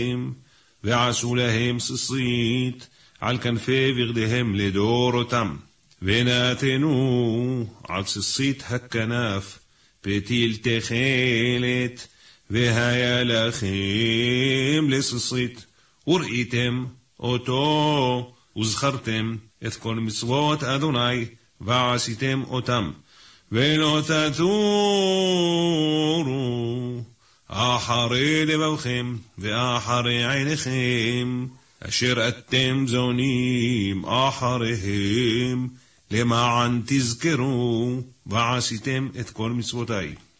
ועשו להם ציצית על כנפי בגדיהם לדורותם, ונתנו על ציצית הכנף פתיל תכלת, והיה לכם לציצית, וראיתם אותו, וזכרתם את כל מצוות אדוני, ועשיתם אותם, ולא תתורו אחרי לבבכם ואחרי עיניכם, אשר אתם זונים אחריהם, למען תזכרו ועשיתם את כל מצוותי.